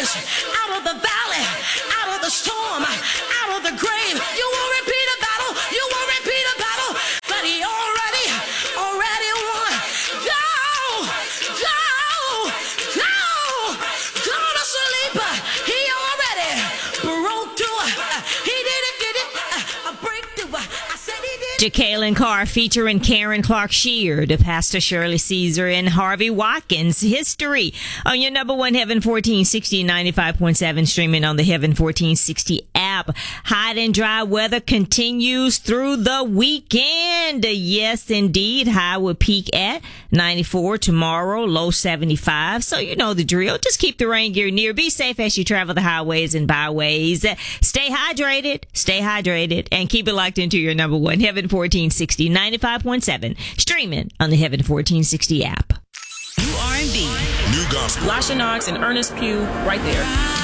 rise out of the valley, out of the storm, out of the grave. You will repeat a battle. You will repeat a battle. But he already won. Go to sleep. He already broke through. He did it. A breakthrough. I said he did. Jacqueline Carr featuring Karen Clark Sheard, Pastor Shirley Caesar, and Harvey Watkins. History on your number one Heaven 1460 95.7, streaming on the Heaven 1460 app. Hot and dry weather continues through the weekend. Yes, indeed. High will peak at 94 tomorrow, low 75. So you know the drill. Just keep the rain gear near. Be safe as you travel the highways and byways. Stay hydrated, and keep it locked into your number one Heaven 1460 95.7, streaming on the Heaven 1460 app. New R&B, New gospel. Lasha Knox and Ernest Pugh right there.